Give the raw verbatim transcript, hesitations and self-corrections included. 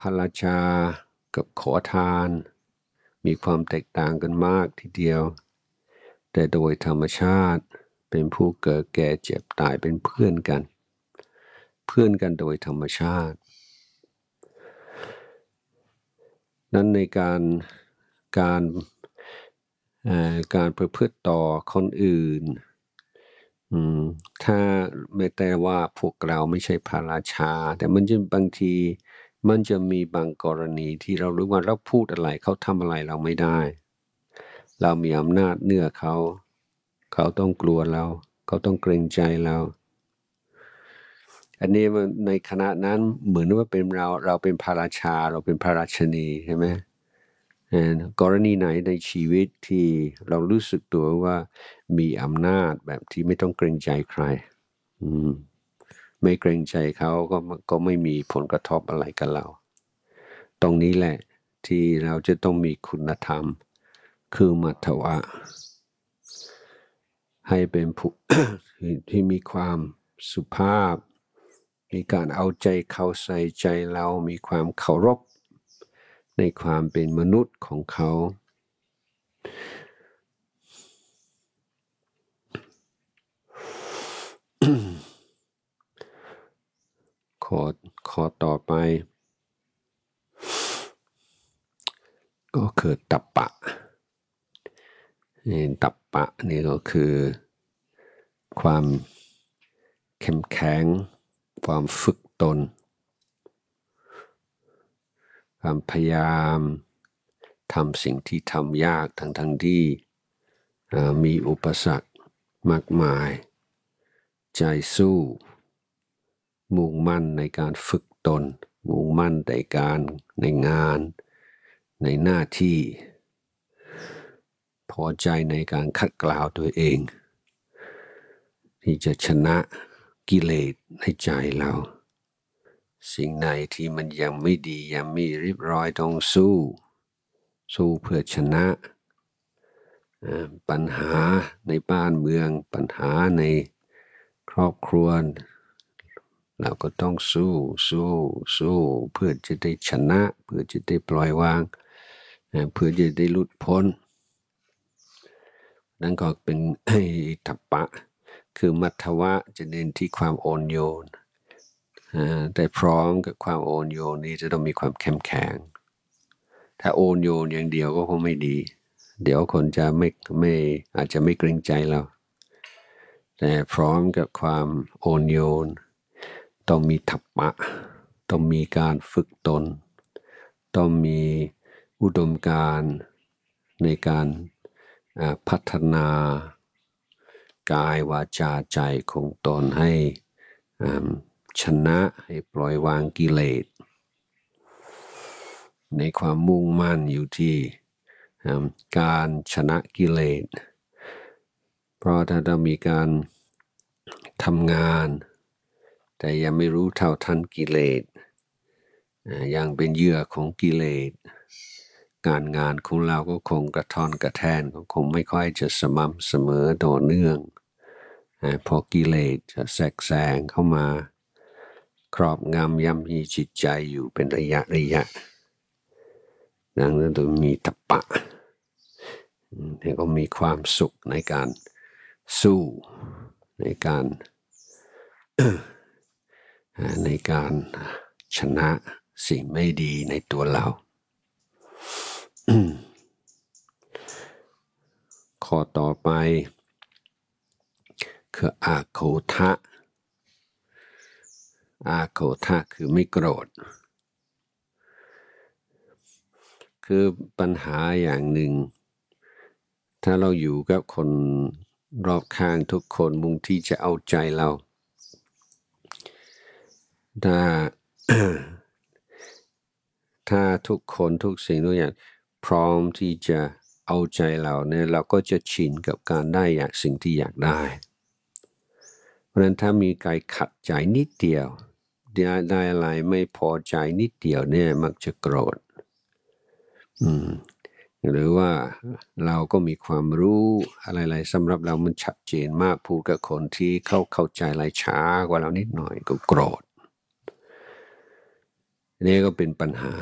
พระราชากับขอทานมีความแตกต่างกันมากทีเดียวแต่โดยธรรมชาติเป็นผู้เกิดแก่เจ็บตายเป็นเพื่อนกันเพื่อนกันโดยธรรมชาตินั้นในการการการประพฤติต่อคนอื่นถ้าไม่แต่ว่าพวกเราไม่ใช่พระราชาแต่มันจะบางทีมันจะมีบางกรณีที่เรารู้ว่าเราพูดอะไรเขาทำอะไรเราไม่ได้เรามีอำนาจเหนือเขาเขาต้องกลัวเราเขาต้องเกรงใจเราอันนี้ในขณะนั้นเหมือนว่าเป็นเราเราเป็นพระราชาเราเป็นพระราชนีใช่ไหมกรณีไหนในชีวิตที่เรารู้สึกตัวว่ามีอำนาจแบบที่ไม่ต้องเกรงใจใครไม่เกรงใจเขาก็ก็ไม่มีผลกระทบอะไรกับเราตรงนี้แหละที่เราจะต้องมีคุณธรรมคือมัทวะให้เป็นผู้ ที่มีความสุภาพมีการเอาใจเขาใส่ใจเรามีความเคารพในความเป็นมนุษย์ของเขาขอขอต่อไปก็คือตัปปะนี่ตัปปะนี่ก็คือความเข้มแข็งความฝึกตนความพยายามทำสิ่งที่ทำยากทั้งทั้งที่มีอุปสรรคมากมายใจสู้มุ่งมั่นในการฝึกตนมุ่งมั่นในการในงานในหน้าที่พอใจในการขัดเกลาตัวเองที่จะชนะกิเลสในใจเราสิ่งไหนที่มันยังไม่ดียังไม่เรียบร้อยต้องสู้สู้เพื่อชนะปัญหาในบ้านเมืองปัญหาในครอบครัวเราก็ต้องสู้สู้สู้เพื่อจะได้ชนะเพื่อจะได้ปล่อยวางเพื่อจะได้หลุดพ้นนั่นก็เป็นทัปปะคือมัทวะจะเน้นที่ความอ่อนโยนแต่พร้อมกับความอ่อนโยนนี้จะต้องมีความเข้มแข็งถ้าอ่อนโยนอย่างเดียวก็คงไม่ดีเดี๋ยวคนจะไม่ไม่อาจจะไม่เกรงใจเราแต่พร้อมกับความอ่อนโยนต้องมีทัปปะต้องมีการฝึกตนต้องมีอุดมการณ์ในการพัฒนากายวาจาใจของตนให้ชนะให้ปล่อยวางกิเลสในความมุ่งมั่นอยู่ที่การชนะกิเลสเพราะถ้าเรามีการทำงานแต่ยังไม่รู้เท่าทันกิเลสยังเป็นเหยื่อของกิเลสการงานของเราก็คงกระท่อนกระแทนก็คงไม่ค่อยจะสม่ำเสมอต่อเนื่องพอกิเลสจะแทรกแซงเข้ามาครอบงำย่ำยีจิตใจอยู่เป็นระยะระยะดังนั้นต้องมีทัปปะแล้วก็มีความสุขในการสู้ในการในการชนะสิ่งไม่ดีในตัวเราข้อต่อไปคืออาโคทะอาโคทะคือไม่โกรธคือปัญหาอย่างหนึ่งถ้าเราอยู่กับคนรอบข้างทุกคนมุ่งที่จะเอาใจเราถ้า ถ้าทุกคนทุกสิ่งทุกอย่างพร้อมที่จะเอาใจเราเนี่ยเราก็จะชินกับการได้อยากสิ่งที่อยากได้เพราะฉะนั้นถ้ามีการขัดใจนิดเดียวได้ได้อะไรไม่พอใจนิดเดียวเนี่ยมักจะโกรธอืมหรือว่าเราก็มีความรู้อะไรๆสำหรับเรามันชัดเจนมากพูดกับคนที่เขาเข้าใจอะไรช้ากว่าเรานิดหน่อยก็โกรธอันนี้ก็เป็นปัญหา